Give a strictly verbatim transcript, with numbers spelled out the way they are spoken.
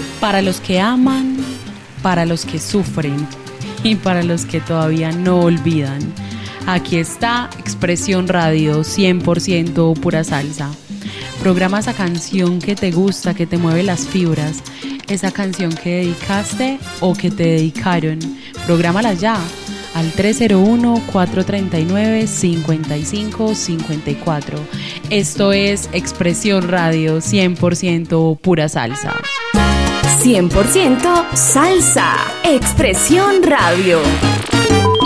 Para los que aman, para los que sufren y para los que todavía no olvidan. Aquí está Expresión Radio, cien por ciento pura salsa. Programa esa canción que te gusta, que te mueve las fibras, esa canción que dedicaste o que te dedicaron. Prográmala ya al tres cero uno, cuatro tres nueve, cinco cinco cinco cuatro. Esto es Expresión Radio, cien por ciento pura salsa. cien por ciento salsa. Expresión Radio.